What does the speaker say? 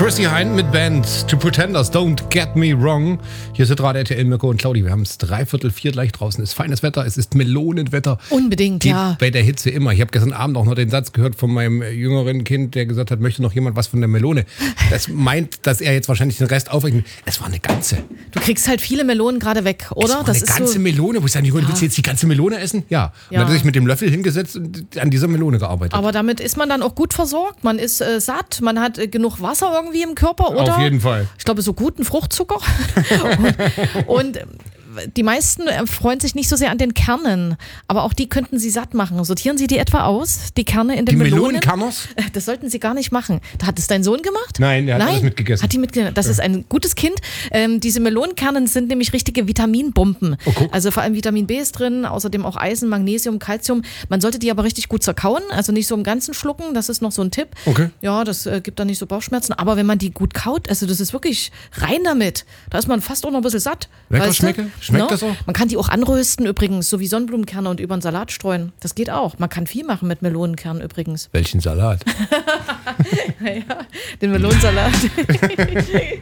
Chrissy Hynde mit Band To Pretenders, Don't Get Me Wrong. Hier sind gerade RTL, Mirko und Claudi. Wir haben es 3/4 gleich draußen. Es ist feines Wetter, es ist Melonenwetter. Unbedingt, ja. Bei der Hitze immer. Ich habe gestern Abend auch noch den Satz gehört von meinem jüngeren Kind, der gesagt hat, möchte noch jemand was von der Melone. Das meint, dass er jetzt wahrscheinlich den Rest aufrechnet. Es war eine ganze. Du kriegst halt viele Melonen gerade weg, oder? Es war eine ganze Melone. Wo ich sage, willst du jetzt die ganze Melone essen? Ja. Und Ja. dann hat er sich mit dem Löffel hingesetzt und an dieser Melone gearbeitet. Aber damit ist man dann auch gut versorgt. Man ist satt, man hat genug Wasser irgendwie im Körper, oder? Auf jeden Fall. Ich glaube, so guten Fruchtzucker. und die meisten freuen sich nicht so sehr an den Kernen, aber auch die könnten sie satt machen. Sortieren Sie die etwa aus, die Kerne in den Die Melonen? Melonenkerners? Das sollten Sie gar nicht machen. Hat es dein Sohn gemacht? Nein, der hat alles mitgegessen. Hat die mitgegessen. Das ist ein gutes Kind. Diese Melonenkerne sind nämlich richtige Vitaminbomben. Oh, guck. Also vor allem Vitamin B ist drin, außerdem auch Eisen, Magnesium, Calcium. Man sollte die aber richtig gut zerkauen, also nicht so im Ganzen schlucken. Das ist noch so ein Tipp. Okay. Ja, das gibt dann nicht so Bauchschmerzen. Aber wenn man die gut kaut, also das ist wirklich rein damit. Da ist man fast auch noch ein bisschen satt. Lecker weißt du? schmeckt das auch? Man kann die auch anrösten übrigens, so wie Sonnenblumenkerne und über einen Salat streuen. Das geht auch. Man kann viel machen mit Melonenkernen übrigens. Welchen Salat? Ja, den Melonensalat.